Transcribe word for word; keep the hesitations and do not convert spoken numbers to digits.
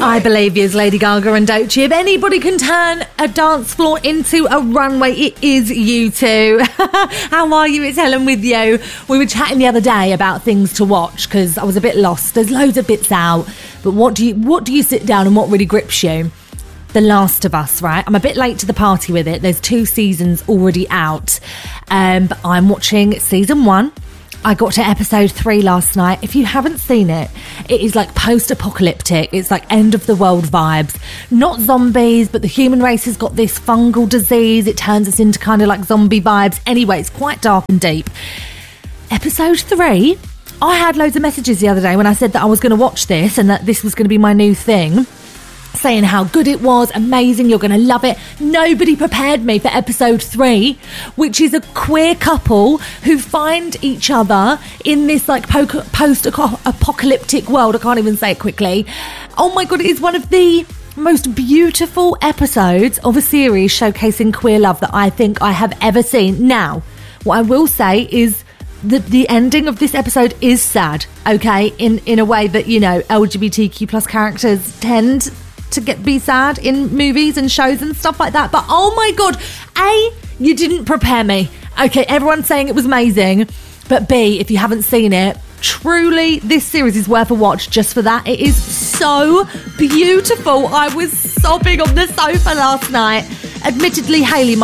I believe you, Lady Gaga and Doechii. If anybody can turn a dance floor into a runway, it is you two. How are you? It's Helen with you. We were chatting the other day about things to watch because I was a bit lost. There's loads of bits out, but what do you what do you sit down and what really grips you? The Last of Us, right? I'm a bit late to the party with it. There's two seasons already out, um, but I'm watching season one. I got to episode three last night. If you haven't seen it, it is like post-apocalyptic. It's like end of the world vibes. Not zombies, but the human race has got this fungal disease. It turns us into kind of like zombie vibes. Anyway, it's quite dark and deep. Episode three, I had loads of messages the other day when I said that I was going to watch this and that this was going to be my new thing, saying how good it was, amazing, you're going to love it. Nobody prepared me for episode three, which is a queer couple who find each other in this like post-apocalyptic world. I can't even say it quickly. Oh my God, it is one of the most beautiful episodes of a series showcasing queer love that I think I have ever seen. Now, what I will say is that the ending of this episode is sad, okay? In, in a way that, you know, L G B T Q plus characters tend to get be sad in movies and shows and stuff like that. But oh my God, A, you didn't prepare me. Okay, everyone's saying it was amazing, but B, if you haven't seen it, truly this series is worth a watch just for that. It is so beautiful. I was sobbing on the sofa last night. Admittedly, Hayley, my